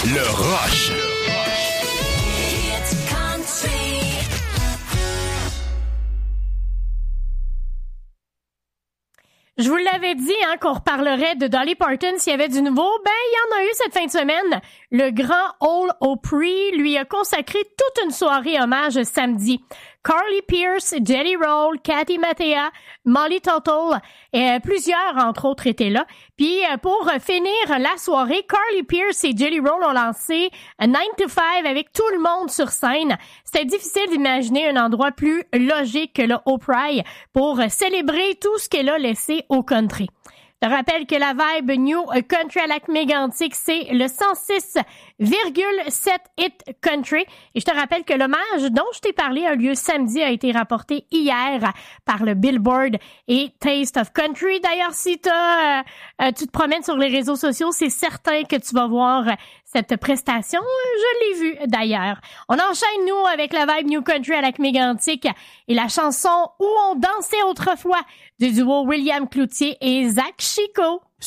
Le Rush. Je vous l'avais dit qu'on reparlerait de Dolly Parton s'il y avait du nouveau. Ben, il y en a eu cette fin de semaine. Le grand Ole Opry lui a consacré toute une soirée hommage samedi. Carly Pearce, Jelly Roll, Cathy Mattea, Molly Tuttle, et plusieurs, entre autres, étaient là. Puis, pour finir la soirée, Carly Pearce et Jelly Roll ont lancé 9 to 5 avec tout le monde sur scène. C'était difficile d'imaginer un endroit plus logique que le Opry pour célébrer tout ce qu'elle a laissé au country. Je te rappelle que la vibe New Country à Lac-Mégantic, c'est le 106,7 Hit Country. Et je te rappelle que l'hommage dont je t'ai parlé a lieu samedi, a été rapporté hier par le Billboard et Taste of Country. D'ailleurs, si tu te promènes sur les réseaux sociaux, c'est certain que tu vas voir cette prestation. Je l'ai vue d'ailleurs. On enchaîne, nous, avec la vibe New Country à Lac-Mégantic et la chanson Où on dansait autrefois du duo William Cloutier et Zach Chico.